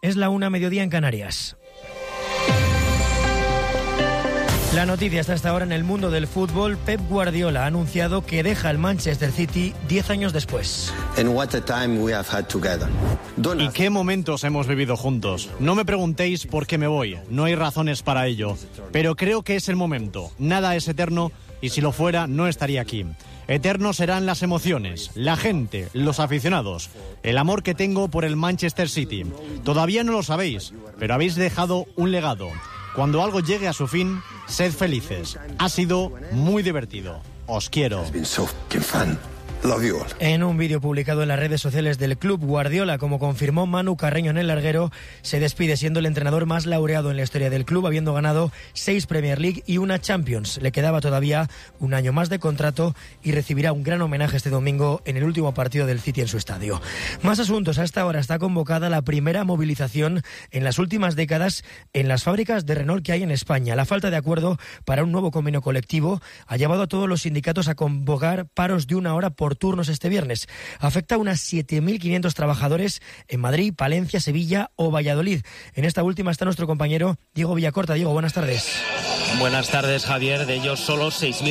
Es la 1:00 en Canarias. La noticia está hasta ahora en el mundo del fútbol. Pep Guardiola ha anunciado que deja el Manchester City 10 años después. ¿Y qué momentos hemos vivido juntos? No me preguntéis por qué me voy, no hay razones para ello. Pero creo que es el momento. Nada es eterno y si lo fuera no estaría aquí. Eternos serán las emociones, la gente, los aficionados, el amor que tengo por el Manchester City. Todavía no lo sabéis, pero habéis dejado un legado. Cuando algo llegue a su fin, sed felices. Ha sido muy divertido. Os quiero. En un vídeo publicado en las redes sociales del club, Guardiola, como confirmó Manu Carreño en el larguero, se despide siendo el entrenador más laureado en la historia del club, habiendo ganado 6 Premier League y una Champions. Le quedaba todavía un año más de contrato y recibirá un gran homenaje este domingo en el último partido del City en su estadio. Más asuntos. A esta hora está convocada la primera movilización en las últimas décadas en las fábricas de Renault que hay en España. La falta de acuerdo para un nuevo convenio colectivo ha llevado a todos los sindicatos a convocar paros de 1 hora por turnos este viernes. Afecta a unas 7.500 trabajadores en Madrid, Palencia, Sevilla o Valladolid. En esta última está nuestro compañero Diego Villacorta. Diego, buenas tardes. Buenas tardes, Javier. De ellos, solo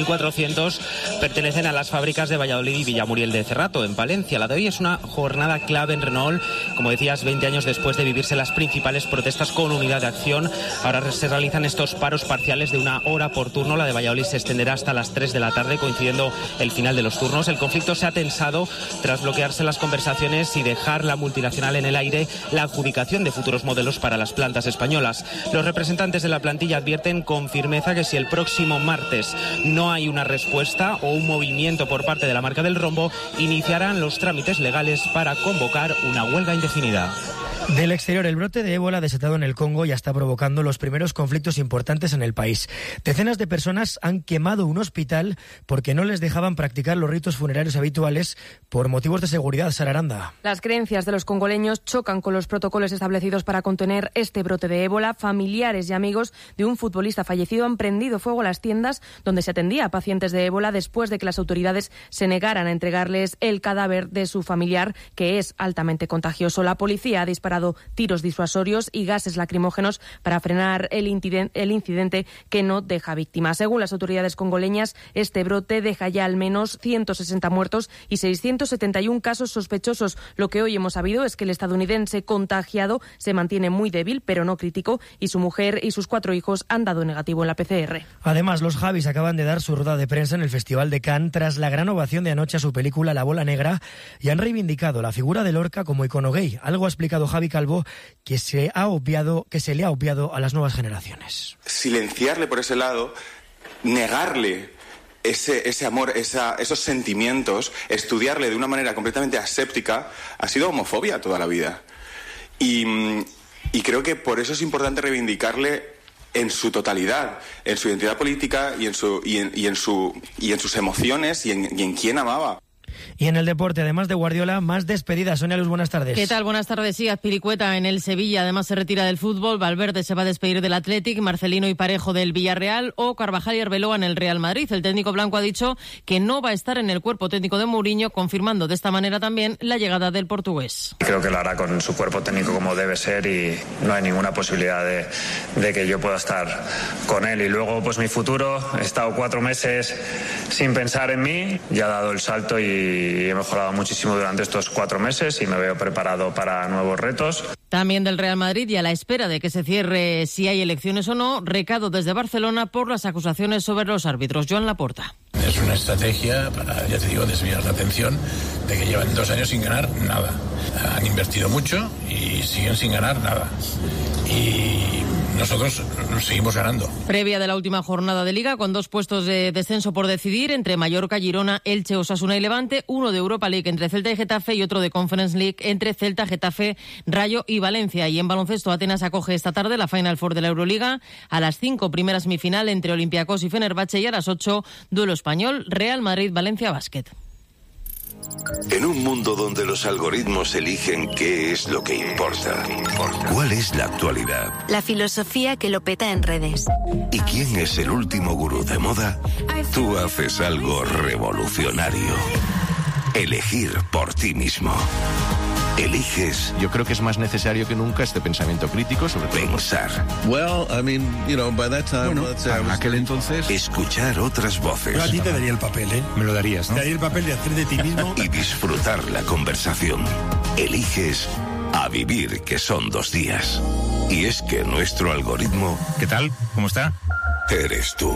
6.400 pertenecen a las fábricas de Valladolid y Villamuriel de Cerrato, en Palencia. La de hoy es una jornada clave en Renault. Como decías, 20 años después de vivirse las principales protestas con unidad de acción, ahora se realizan estos paros parciales de 1 hora por turno. La de Valladolid se extenderá hasta las 3 de la tarde, coincidiendo el final de los turnos. El conflicto se ha tensado tras bloquearse las conversaciones y dejar la multinacional en el aire la adjudicación de futuros modelos para las plantas españolas. Los representantes de la plantilla advierten con firmeza que si el próximo martes no hay una respuesta o un movimiento por parte de la marca del rombo, iniciarán los trámites legales para convocar una huelga indefinida. Del exterior, el brote de ébola desatado en el Congo ya está provocando los primeros conflictos importantes en el país. Decenas de personas han quemado un hospital porque no les dejaban practicar los ritos funerarios habituales por motivos de seguridad. Sara Aranda. Las creencias de los congoleños chocan con los protocolos establecidos para contener este brote de ébola. Familiares y amigos de un futbolista fallecido han prendido fuego a las tiendas donde se atendía a pacientes de ébola después de que las autoridades se negaran a entregarles el cadáver de su familiar, que es altamente contagioso. La policía ha disparado tiros disuasorios y gases lacrimógenos para frenar el incidente que no deja víctimas. Según las autoridades congoleñas, este brote deja ya al menos 160 muertos y 671 casos sospechosos. Lo que hoy hemos sabido es que el estadounidense contagiado se mantiene muy débil, pero no crítico, y su mujer y sus 4 hijos han dado negativo en la PCR. Además, los Javis acaban de dar su rueda de prensa en el Festival de Cannes tras la gran ovación de anoche a su película La Bola Negra y han reivindicado la figura de Lorca como icono gay. Algo ha explicado Javi Calvo que se le ha obviado a las nuevas generaciones. Silenciarle por ese lado, negarle ese amor, esos sentimientos, estudiarle de una manera completamente aséptica, ha sido homofobia toda la vida. Y creo que por eso es importante reivindicarle en su totalidad, en su identidad política y en sus emociones y en quién amaba. Y en el deporte, además de Guardiola, más despedidas. Sonia Luz, buenas tardes. ¿Qué tal? Buenas tardes. Sí, Azpilicueta en el Sevilla, además se retira del fútbol. Valverde se va a despedir del Athletic, Marcelino y Parejo del Villarreal o Carvajal y Arbeloa en el Real Madrid. El técnico blanco ha dicho que no va a estar en el cuerpo técnico de Mourinho, confirmando de esta manera también la llegada del portugués. Creo que lo hará con su cuerpo técnico como debe ser y no hay ninguna posibilidad de que yo pueda estar con él. Y luego, pues mi futuro, he estado 4 meses sin pensar en mí, ya he dado el salto y he mejorado muchísimo durante estos 4 meses y me veo preparado para nuevos retos. También del Real Madrid y a la espera de que se cierre si hay elecciones o no, recado desde Barcelona por las acusaciones sobre los árbitros. Joan Laporta. Es una estrategia para, ya te digo, desviar la atención de que llevan 2 años sin ganar nada. Han invertido mucho y siguen sin ganar nada. Y nosotros seguimos ganando. Previa de la última jornada de Liga, con 2 puestos de descenso por decidir, entre Mallorca, Girona, Elche, Osasuna y Levante, 1 de Europa League entre Celta y Getafe y otro de Conference League entre Celta, Getafe, Rayo y Valencia. Y en baloncesto, Atenas acoge esta tarde la Final Four de la Euroliga. A las 5, primera semifinal entre Olympiacos y Fenerbahce, y a las 8, duelo español, Real Madrid-Valencia Basket. En un mundo donde los algoritmos eligen qué es lo que importa, ¿cuál es la actualidad? La filosofía que lo peta en redes. ¿Y quién es el último gurú de moda? Tú haces algo revolucionario. Elegir por ti mismo. Eliges. Yo creo que es más necesario que nunca este pensamiento crítico sobre pensar. En aquel entonces... Escuchar otras voces. Yo a ti te daría el papel, ¿eh? Me lo darías, ¿no? Te daría el papel de hacer de ti mismo. Y disfrutar la conversación. Eliges a vivir, que son 2 días. Y es que nuestro algoritmo... ¿Qué tal? ¿Cómo está? Eres tú.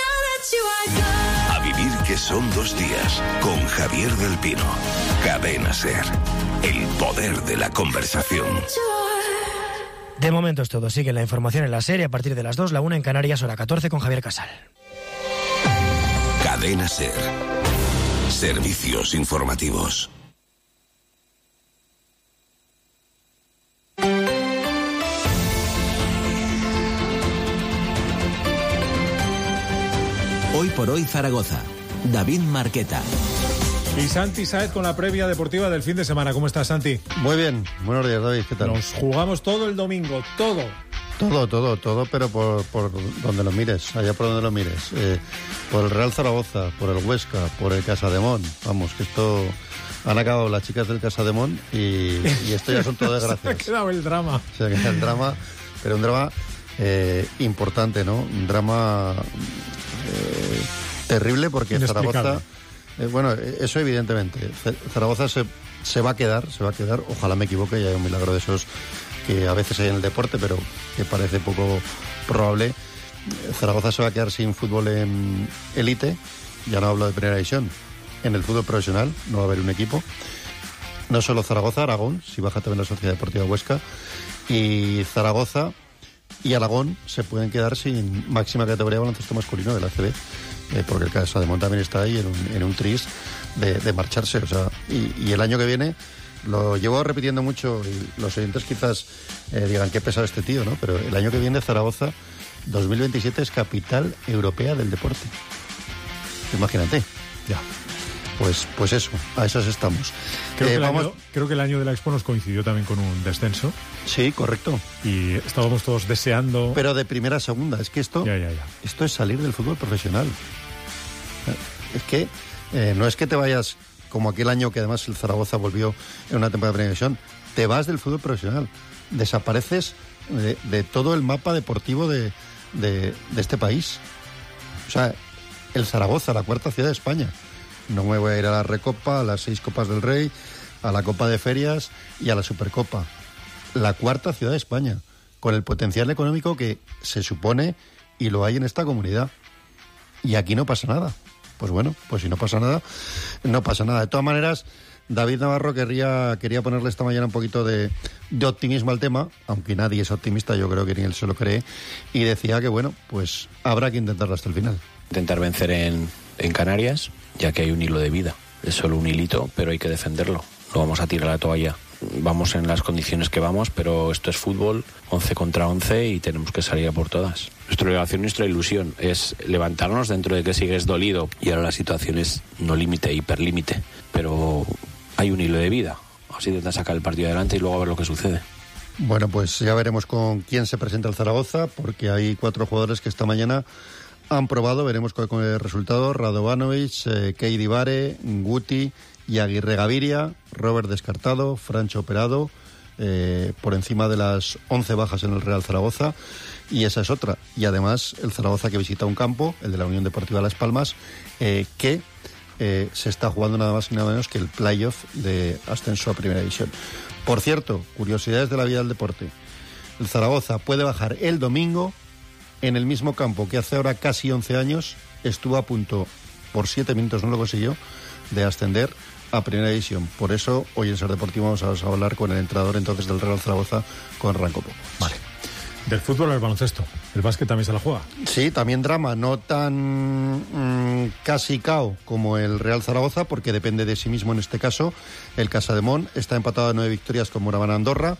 A vivir, que son 2 días. Con Javier del Pino. Cadena SER. El poder de la conversación. De momento es todo. Sigue la información en la serie a partir de las 2, la 1 en Canarias, hora 14 con Javier Casal. Cadena SER. Servicios informativos. Hoy por hoy Zaragoza. David Marqueta. Y Santi Sáez con la previa deportiva del fin de semana. ¿Cómo estás, Santi? Muy bien. Buenos días, David. ¿Qué tal? Nos jugamos todo el domingo. Todo, pero por donde lo mires. Allá por donde lo mires. Por el Real Zaragoza, por el Huesca, por el Casademón. Vamos, que esto... Han acabado las chicas del Casademón y esto ya son todo desgracias. Se ha quedado el drama. Se ha quedado el drama, pero un drama importante, ¿no? Un drama terrible porque Zaragoza... bueno, eso evidentemente. Zaragoza se va a quedar, ojalá me equivoque, ya hay un milagro de esos que a veces hay en el deporte, pero que parece poco probable. Zaragoza se va a quedar sin fútbol en élite, ya no hablo de primera división, en el fútbol profesional, no va a haber un equipo. No solo Zaragoza, Aragón, si baja también la Sociedad Deportiva Huesca, y Zaragoza y Aragón se pueden quedar sin máxima categoría de baloncesto masculino de la ACB. Porque el Casademón también está ahí en un tris de marcharse, o sea, y el año que viene lo llevo repitiendo mucho y los oyentes quizás digan qué pesado este tío, ¿no? Pero el año que viene Zaragoza 2027 es capital europea del deporte. Imagínate. Ya. Pues eso, a esas estamos. Creo que el año de la Expo nos coincidió también con un descenso. Sí, correcto. Y estábamos todos deseando... Pero de primera a segunda, es que esto es salir del fútbol profesional. Es que no es que te vayas, como aquel año que además el Zaragoza volvió en una temporada de primera división, te vas del fútbol profesional, desapareces de todo el mapa deportivo de este país. O sea, el Zaragoza, la 4ª ciudad de España. No me voy a ir a la Recopa, a las 6 Copas del Rey, a la Copa de Ferias y a la Supercopa. La 4ª ciudad de España, con el potencial económico que se supone y lo hay en esta comunidad. Y aquí no pasa nada. Pues bueno, pues si no pasa nada, no pasa nada. De todas maneras, David Navarro quería ponerle esta mañana un poquito de optimismo al tema, aunque nadie es optimista, yo creo que ni él se lo cree, y decía que bueno, pues habrá que intentarlo hasta el final. Intentar vencer en Canarias, ya que hay un hilo de vida. Es solo un hilito, pero hay que defenderlo. No vamos a tirar la toalla. Vamos en las condiciones que vamos, pero esto es fútbol, 11 contra 11 y tenemos que salir a por todas. Nuestra obligación, nuestra ilusión es levantarnos dentro de que sigues dolido y ahora la situación es no límite, hiperlímite, pero hay un hilo de vida. Así intentan sacar el partido adelante y luego a ver lo que sucede. Bueno, pues ya veremos con quién se presenta el Zaragoza, porque hay 4 jugadores que esta mañana han probado, veremos cuál es el resultado. Radovanovic, Keidi Bare, Guti y Aguirre Gaviria, Robert descartado, Francho operado, por encima de las 11 bajas en el Real Zaragoza, y esa es otra. Y además el Zaragoza que visita un campo, el de la Unión Deportiva Las Palmas, que se está jugando nada más y nada menos que el playoff de ascenso a Primera División. Por cierto, curiosidades de la vida del deporte. El Zaragoza puede bajar el domingo en el mismo campo que hace ahora casi 11 años estuvo a punto, por 7 minutos no lo consiguió, de ascender a Primera División. Por eso, hoy en Ser Deportivo vamos a hablar con el entrenador entonces del Real Zaragoza, con Ranco Popo. Vale. Del fútbol al baloncesto. ¿El básquet también se la juega? Sí, también drama, no tan casi cao como el Real Zaragoza, porque depende de sí mismo en este caso. El Casademón está empatado a 9 victorias con Moraván Andorra.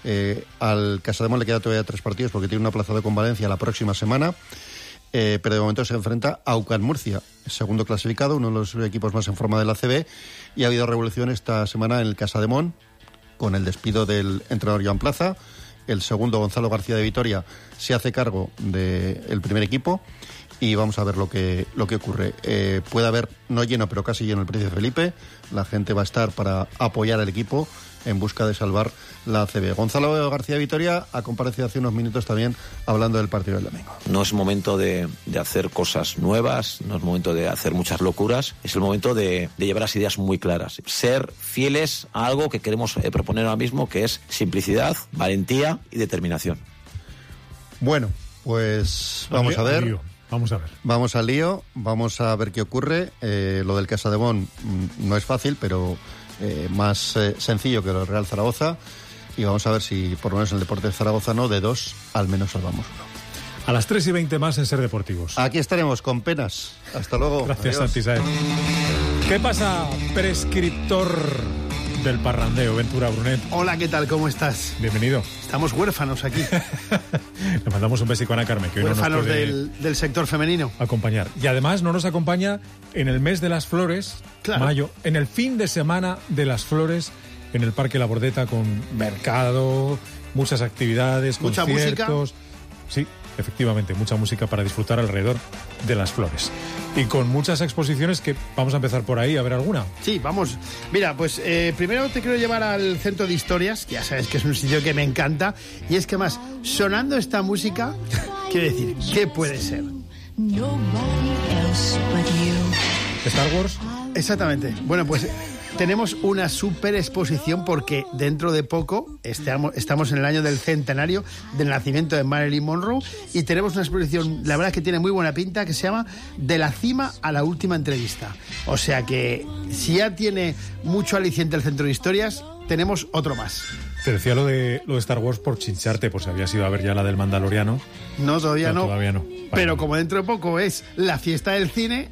Al Casademón le queda todavía 3 partidos porque tiene un aplazado con Valencia la próxima semana. Pero de momento se enfrenta a UCAM Murcia, segundo clasificado, uno de los equipos más en forma de la ACB, y ha habido revolución esta semana en el Casademón con el despido del entrenador Joan Plaza. El segundo, Gonzalo García de Vitoria, se hace cargo del primer equipo y vamos a ver lo que ocurre. Puede haber, no lleno, pero casi lleno el Príncipe Felipe. La gente va a estar para apoyar al equipo en busca de salvar la ACB. Gonzalo García Vitoria ha comparecido hace unos minutos también hablando del partido del domingo. No es momento de hacer cosas nuevas, no es momento de hacer muchas locuras, es el momento de llevar las ideas muy claras, ser fieles a algo que queremos proponer ahora mismo, que es simplicidad, valentía y determinación. Bueno, pues vamos a ver. Vamos al lío, vamos a ver qué ocurre. Lo del Casademont no es fácil, pero más sencillo que lo del Real Zaragoza. Y vamos a ver si, por lo menos en el Deportes Zaragozano, de 2, al menos salvamos 1. A las 3:20 más en Ser Deportivos. Aquí estaremos, con penas. Hasta luego. Gracias, Adiós. Santi Saez. ¿Qué pasa, prescriptor del parrandeo, Ventura Brunet? Hola, ¿qué tal? ¿Cómo estás? Bienvenido. Estamos huérfanos aquí. Le mandamos un besico a Ana Carmen, que hoy huérfanos no nos puede del sector femenino. acompañar. Y además no nos acompaña en el mes de las flores, claro. Mayo, en el fin de semana de las flores, en el Parque La Bordeta, con mercado, muchas actividades, mucha conciertos. Música. Sí, efectivamente, mucha música para disfrutar alrededor de las flores. Y con muchas exposiciones que vamos a empezar por ahí, a ver alguna. Sí, vamos. Mira, pues primero te quiero llevar al Centro de Historias, que ya sabes que es un sitio que me encanta. Y es que más, sonando esta música, quiero decir, ¿qué puede ser? ¿Star Wars? Exactamente. Bueno, pues tenemos una super exposición porque dentro de poco estamos en el año del centenario del nacimiento de Marilyn Monroe y tenemos una exposición, la verdad es que tiene muy buena pinta, que se llama De la cima a la última entrevista. O sea que si ya tiene mucho aliciente el Centro de Historias, tenemos otro más. Te decía lo de Star Wars por chincharte, por si habías ido a ver ya la del Mandaloriano. No, todavía no. Todavía no. Vale. Pero como dentro de poco es la fiesta del cine,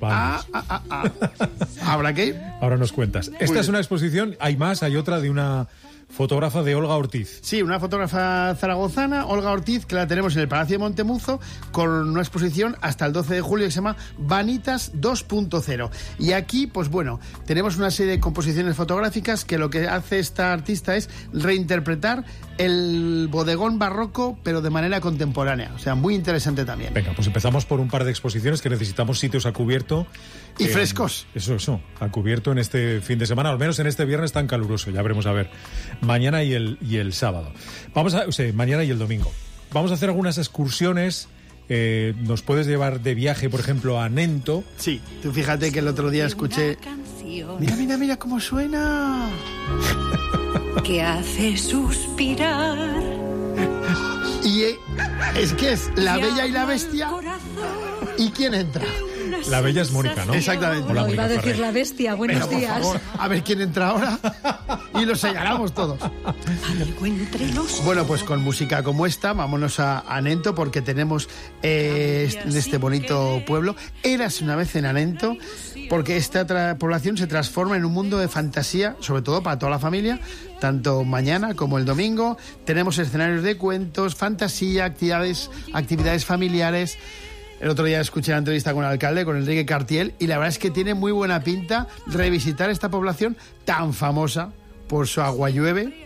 habrá que ir. Ahora nos cuentas. Esta es una exposición, hay más, hay otra de una fotógrafa de Olga Ortiz. Sí, una fotógrafa zaragozana, Olga Ortiz, que la tenemos en el Palacio de Montemuzo, con una exposición hasta el 12 de julio que se llama Vanitas 2.0. Y aquí, pues bueno, tenemos una serie de composiciones fotográficas que lo que hace esta artista es reinterpretar el bodegón barroco, pero de manera contemporánea. O sea, muy interesante también. Venga, pues empezamos por un par de exposiciones que necesitamos sitios a cubierto. Y frescos. Eso, a cubierto en este fin de semana, al menos en este viernes tan caluroso, ya veremos a ver. Mañana y el sábado. Mañana y el domingo. Vamos a hacer algunas excursiones. Nos puedes llevar de viaje, por ejemplo, a Nento. Sí, tú fíjate que el otro día escuché... Mira cómo suena. Que hace suspirar. Y es que es La Bella y la Bestia. ¿Y quién entra? La Bella es Mónica, ¿no? Exactamente. Hola, iba a decir La Bestia. Buenos días. Por favor, a ver quién entra ahora y lo señalamos todos. Bueno, pues con música como esta, vámonos a Nento, porque tenemos este bonito pueblo. Érase una vez en Nento, porque esta población se transforma en un mundo de fantasía, sobre todo para toda la familia, tanto mañana como el domingo. Tenemos escenarios de cuentos, fantasía, actividades familiares. El otro día escuché la entrevista con el alcalde, con Enrique Cartiel, y la verdad es que tiene muy buena pinta revisitar esta población tan famosa por su aguallueve.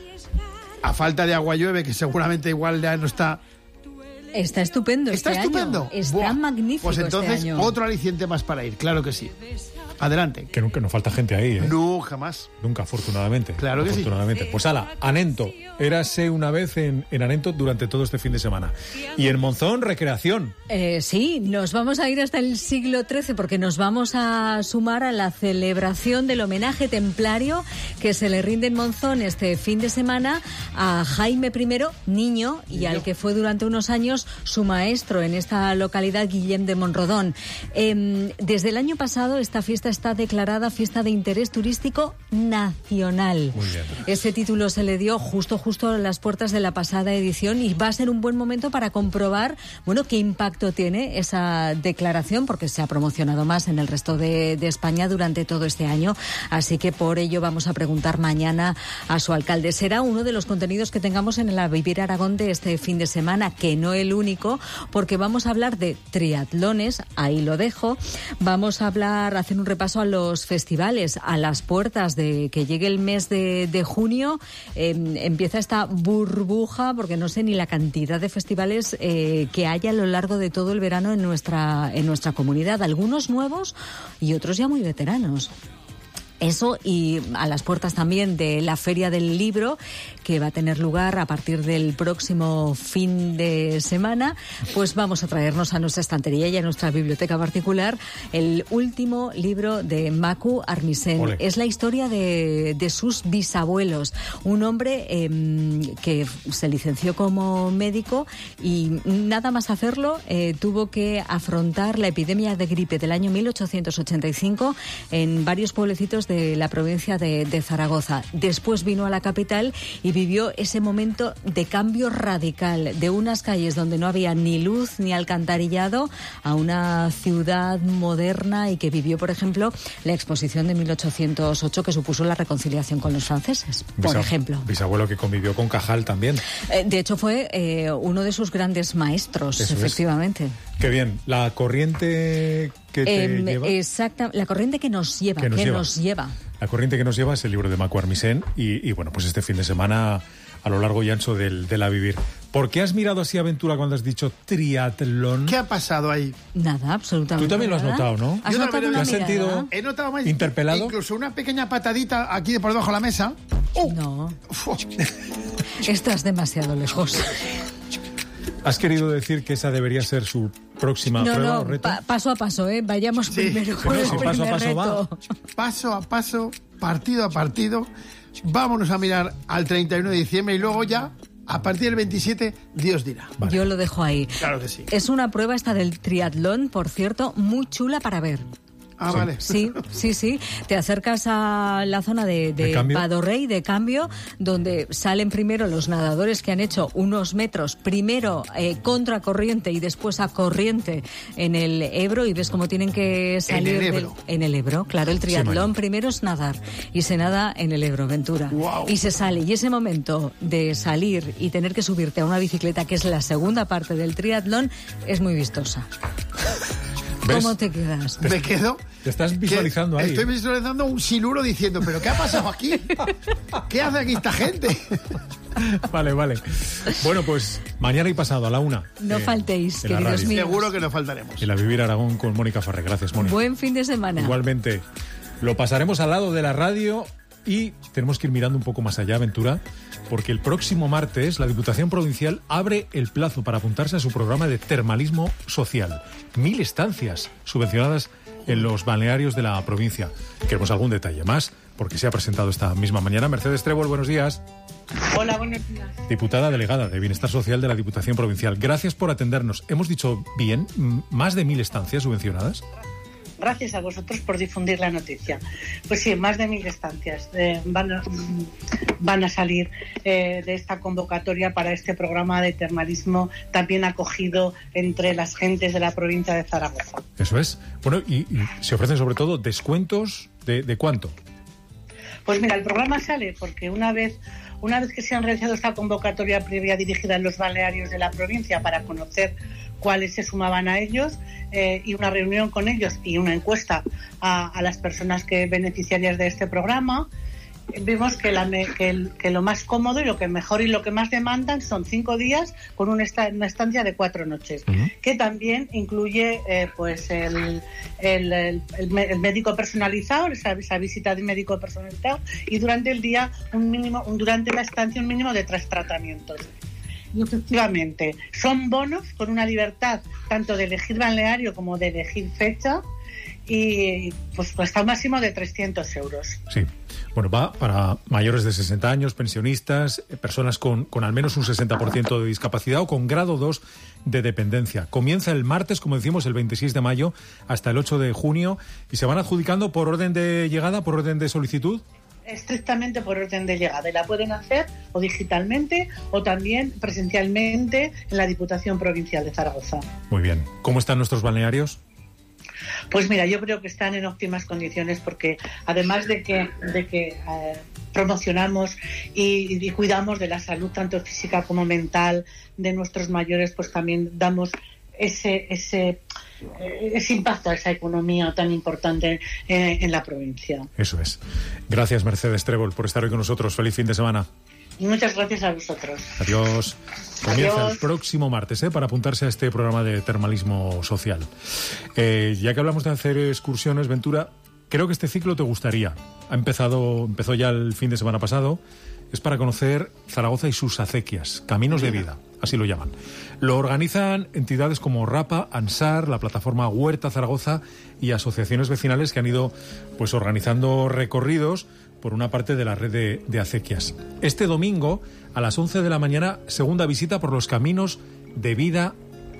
A falta de aguallueve, que seguramente igual ya no está... Está estupendo. Está estupendo. Año. Está magnífico. Pues entonces este año. Otro aliciente más para ir, claro que sí. Adelante. Que nunca no falta gente ahí, ¿eh? No, jamás. Nunca, afortunadamente. Claro que afortunadamente. sí. Pues ala, Anento. Érase una vez en Anento durante todo este fin de semana. Y en Monzón, recreación. Sí, nos vamos a ir hasta el siglo XIII porque nos vamos a sumar a la celebración del homenaje templario que se le rinde en Monzón este fin de semana a Jaime I, niño, y al que fue durante unos años su maestro en esta localidad, Guillem de Monrodón. Desde el año pasado esta fiesta está declarada fiesta de interés turístico nacional. Muy bien. Ese título se le dio justo a las puertas de la pasada edición y va a ser un buen momento para comprobar, bueno, qué impacto tiene esa declaración, porque se ha promocionado más en el resto de España durante todo este año. Así que por ello vamos a preguntar mañana a su alcalde. Será uno de los contenidos que tengamos en el Vivir Aragón de este fin de semana, que no el único, porque vamos a hablar de triatlones, ahí lo dejo. Vamos a hacer un repaso a los festivales, a las puertas de que llegue el mes de junio. Empieza esta burbuja, porque no sé ni la cantidad de festivales que haya a lo largo de todo el verano en nuestra comunidad. Algunos nuevos y otros ya muy veteranos. Eso, y a las puertas también de la Feria del Libro, que va a tener lugar a partir del próximo fin de semana, pues vamos a traernos a nuestra estantería y a nuestra biblioteca particular el último libro de Macu Armisen. Ole. Es la historia de sus bisabuelos. Un hombre que se licenció como médico y nada más hacerlo tuvo que afrontar la epidemia de gripe del año 1885 en varios pueblecitos de la provincia de Zaragoza. Después vino a la capital y vivió ese momento de cambio radical, de unas calles donde no había ni luz ni alcantarillado a una ciudad moderna, y que vivió, por ejemplo, la exposición de 1808 que supuso la reconciliación con los franceses, por ejemplo. Bisabuelo que convivió con Cajal también. De hecho, fue uno de sus grandes maestros, Eso efectivamente. Es. Qué bien. La corriente que te lleva... Exacta, la corriente que nos lleva. La corriente que nos lleva es el libro de Macu Armisen y bueno, pues este fin de semana a lo largo y ancho del A Vivir. ¿Por qué has mirado así, Aventura, cuando has dicho triatlón? ¿Qué ha pasado ahí? Nada, absolutamente. Tú también lo has notado, ¿no? ¿Has notado una ¿Te has sentido He notado más, interpelado? Incluso una pequeña patadita aquí de por debajo de la mesa. No. Estás demasiado lejos. ¿Has querido decir que esa debería ser su próxima prueba o reto? Paso a paso, Vayamos primero con el primer reto. Paso a paso, partido a partido. Vámonos a mirar al 31 de diciembre y luego ya, a partir del 27, Dios dirá. Vale. Yo lo dejo ahí. Claro que sí. Es una prueba esta del triatlón, por cierto, muy chula para ver. Ah, sí. Vale. Sí. Te acercas a la zona de Padorrey, de Cambio, donde salen primero los nadadores que han hecho unos metros, primero contra corriente y después a corriente en el Ebro, y ves cómo tienen que salir en el Ebro. Claro, el triatlón primero es nadar y se nada en el Ebro, Ventura. Wow. Y se sale, y ese momento de salir y tener que subirte a una bicicleta, que es la segunda parte del triatlón, es muy vistosa. ¿Ves? ¿Cómo te quedas? Me quedo... Te estás visualizando ahí. Estoy visualizando un siluro diciendo, ¿pero qué ha pasado aquí? ¿Qué hace aquí esta gente? Vale. Bueno, pues mañana y pasado a la 1. No faltéis, queridos míos. Seguro que no faltaremos. El A Vivir Aragón con Mónica Farré. Gracias, Mónica. Buen fin de semana. Igualmente. Lo pasaremos al lado de la radio y tenemos que ir mirando un poco más allá, Ventura, porque el próximo martes la Diputación Provincial abre el plazo para apuntarse a su programa de termalismo social. 1000 estancias subvencionadas en los balnearios de la provincia. Queremos algún detalle más, porque se ha presentado esta misma mañana. Mercedes Trébol, buenos días. Hola, buenos días. Diputada delegada de Bienestar Social de la Diputación Provincial. Gracias por atendernos. Hemos dicho bien, más de 1000 estancias subvencionadas. Gracias a vosotros por difundir la noticia. Pues sí, más de 1000 estancias van a salir de esta convocatoria para este programa de termalismo, también acogido entre las gentes de la provincia de Zaragoza. Eso es. Bueno, y se ofrecen sobre todo descuentos de ¿cuánto? Pues mira, el programa sale porque una vez que se han realizado esta convocatoria previa dirigida a los balnearios de la provincia para conocer cuáles se sumaban a ellos, y una reunión con ellos y una encuesta a las personas beneficiarias de este programa, vimos que lo más cómodo y lo que mejor y lo que más demandan son 5 días con una estancia de 4 noches, que también incluye pues el médico personalizado, esa visita de médico personalizado, y durante el día durante la estancia un mínimo de 3 tratamientos. Y efectivamente, son bonos con una libertad tanto de elegir balneario como de elegir fecha, y pues hasta un máximo de 300 euros. Sí. Bueno, va para mayores de 60 años, pensionistas, personas con al menos un 60% de discapacidad o con grado 2 de dependencia. Comienza el martes, como decimos, el 26 de mayo hasta el 8 de junio, y se van adjudicando por orden de llegada, por orden de solicitud. Estrictamente por orden de llegada, y la pueden hacer o digitalmente o también presencialmente en la Diputación Provincial de Zaragoza. Muy bien. ¿Cómo están nuestros balnearios? Pues mira, yo creo que están en óptimas condiciones, porque además de que promocionamos y cuidamos de la salud tanto física como mental de nuestros mayores, pues también damos ese impacto a esa economía tan importante en la provincia. Eso es. Gracias, Mercedes Trébol, por estar hoy con nosotros. Feliz fin de semana. Muchas gracias a vosotros. Adiós. Comienza el próximo martes para apuntarse a este programa de termalismo social. Ya que hablamos de hacer excursiones, Ventura, creo que este ciclo te gustaría. empezó ya el fin de semana pasado. Es para conocer Zaragoza y sus acequias, caminos de vida, así lo llaman. Lo organizan entidades como RAPA, ANSAR, la plataforma Huerta Zaragoza y asociaciones vecinales que han ido pues organizando recorridos por una parte de la red de acequias. Este domingo, a las 11 de la mañana, segunda visita por los caminos de vida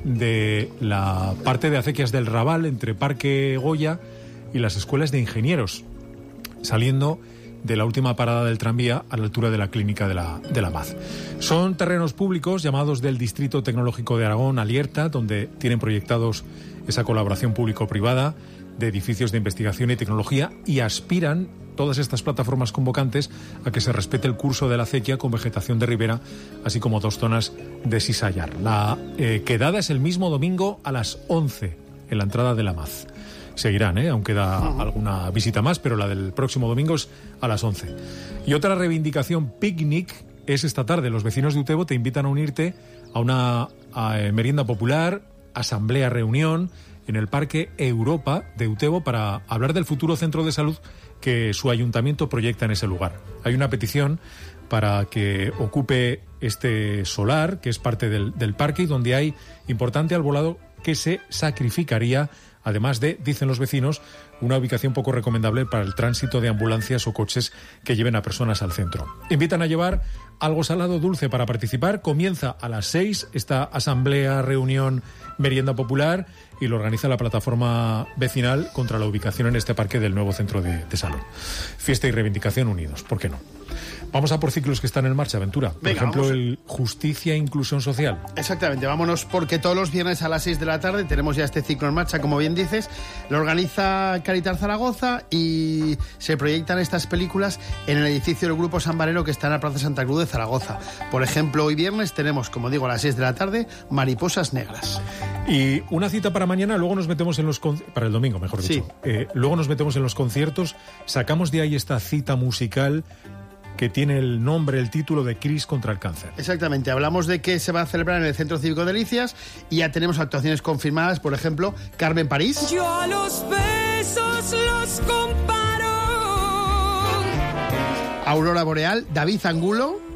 de la parte de acequias del Raval, entre Parque Goya y las escuelas de ingenieros, saliendo de la última parada del tranvía a la altura de la clínica de la MAZ. Son terrenos públicos llamados del Distrito Tecnológico de Aragón, Alierta, donde tienen proyectados esa colaboración público-privada de edificios de investigación y tecnología, y aspiran todas estas plataformas convocantes a que se respete el curso de la acequia con vegetación de ribera, así como 2 zonas de sisayar. La quedada es el mismo domingo a las 11 en la entrada de la MAZ. Seguirán, aún queda alguna visita más, pero la del próximo domingo es a las 11. Y otra reivindicación picnic es esta tarde. Los vecinos de Utebo te invitan a unirte a una merienda popular, asamblea, reunión en el Parque Europa de Utebo para hablar del futuro centro de salud que su ayuntamiento proyecta en ese lugar. Hay una petición para que ocupe este solar, que es parte del parque, y donde hay importante arbolado que se sacrificaría, además de, dicen los vecinos, una ubicación poco recomendable para el tránsito de ambulancias o coches que lleven a personas al centro. Invitan a llevar algo salado dulce para participar. Comienza a las 6 esta asamblea, reunión, merienda popular, y lo organiza la plataforma vecinal contra la ubicación en este parque del nuevo centro de salud. Fiesta y reivindicación unidos, ¿por qué no? Vamos a por ciclos que están en marcha, Ventura. Por ejemplo, el Justicia e Inclusión Social. Exactamente, vámonos, porque todos los viernes a las 6 de la tarde tenemos ya este ciclo en marcha, como bien dices. Lo organiza Caritas Zaragoza y se proyectan estas películas en el edificio del Grupo San Valero, que está en la Plaza Santa Cruz de Zaragoza. Por ejemplo, hoy viernes tenemos, como digo, a las 6 de la tarde, Mariposas Negras. Y una cita para mañana, luego nos metemos en los... para el domingo, mejor dicho. Luego nos metemos en los conciertos, sacamos de ahí esta cita musical que tiene el nombre, el título de Cris contra el cáncer. Exactamente, hablamos de que se va a celebrar en el Centro Cívico Delicias y ya tenemos actuaciones confirmadas, por ejemplo, Carmen París. Yo a los besos los comparo. Aurora Boreal, David Angulo.